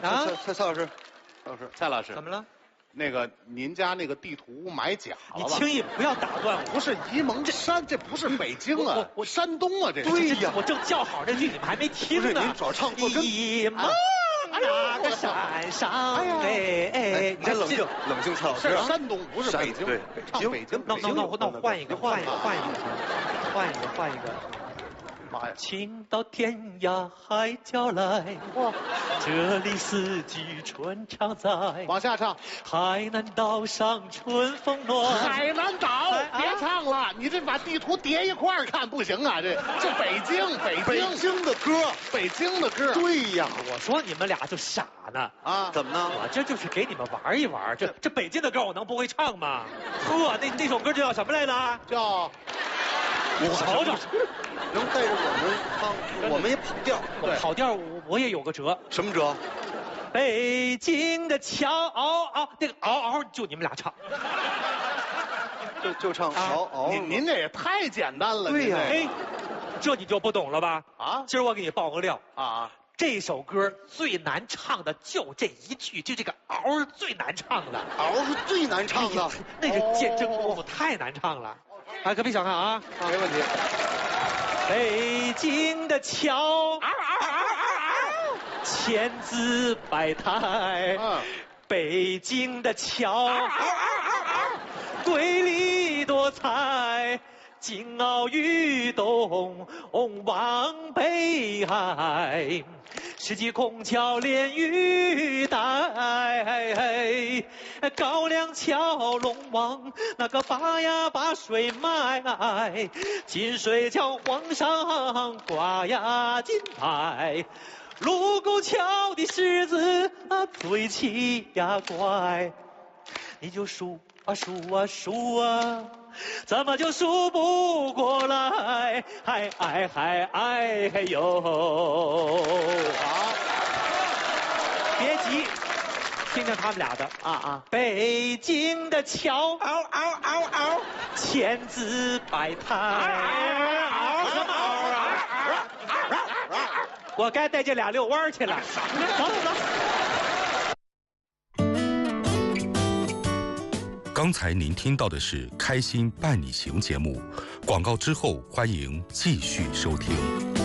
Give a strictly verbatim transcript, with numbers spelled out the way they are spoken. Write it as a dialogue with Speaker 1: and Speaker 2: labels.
Speaker 1: 啊
Speaker 2: 蔡蔡蔡老师，蔡老师，
Speaker 3: 蔡老师
Speaker 1: 怎么了？
Speaker 3: 那个您家那个地图买假了吧？
Speaker 1: 你轻易不要打断我。
Speaker 3: 不是沂蒙山，这不是北京啊，
Speaker 1: 我我
Speaker 3: 山东啊，这是。
Speaker 1: 对呀，我正叫好这句，你们还没听呢。
Speaker 2: 不是您找唱错跟
Speaker 1: 沂蒙那个山上，哎哎，
Speaker 2: 你先冷静冷静，蔡老师
Speaker 3: 是。山东，不是北京。
Speaker 2: 对，
Speaker 3: 唱北京。
Speaker 1: 那那那我那我换一个，换一个，换一个，换一个，换一个。
Speaker 3: 妈呀！
Speaker 1: 情到天涯海角来，哇，这里四季春常在。
Speaker 3: 往下唱。
Speaker 1: 海南岛上春风暖。
Speaker 3: 海南岛，别唱了，你这把地图叠一块儿看不行啊！这这北京，北京，
Speaker 2: 北京的歌，
Speaker 3: 北京的歌。
Speaker 2: 对呀，
Speaker 1: 我说你们俩就傻呢
Speaker 3: 啊？
Speaker 2: 怎么呢？
Speaker 1: 我这就是给你们玩一玩。这这北京的歌我能不会唱吗？呵，那那首歌叫什么来着？
Speaker 3: 叫。
Speaker 1: 你瞧瞧，
Speaker 2: 能带着我们唱，我们也跑调。
Speaker 1: 我跑调，我我也有个辙。
Speaker 2: 什么辙？
Speaker 1: 北京的桥嗷嗷，那个嗷嗷就你们俩唱。
Speaker 2: 就就唱嗷嗷。
Speaker 3: 您您这也太简单了。
Speaker 2: 对呀。
Speaker 1: 嘿，这你就不懂了吧？
Speaker 3: 啊，
Speaker 1: 今儿我给你爆个料
Speaker 3: 啊。
Speaker 1: 这首歌最难唱的就这一句，就这个嗷是最难唱的。
Speaker 2: 嗷是最难唱的，
Speaker 1: 那是见真功夫，太难唱了。哎，可别小看啊，
Speaker 2: 没问题。
Speaker 1: 北京的桥，千姿百态。
Speaker 3: 嗯，
Speaker 1: 北京的桥，瑰丽多彩。金鳌玉洞望北海，世纪孔桥连玉带，高粱桥龙王那个把呀把水卖，金水桥皇上挂呀金牌，卢沟桥的狮子啊最奇呀怪，你就数啊数啊数啊。怎么就数不过来？哎哎哎哎嘿呦！好，别急，听听他们俩的啊啊！北京的桥，嗷嗷嗷嗷，千姿百态。什么嗷啊？我该带这俩遛弯去了。走走走。
Speaker 4: 刚才您听到的是《开心伴你行》节目，广告之后欢迎继续收听。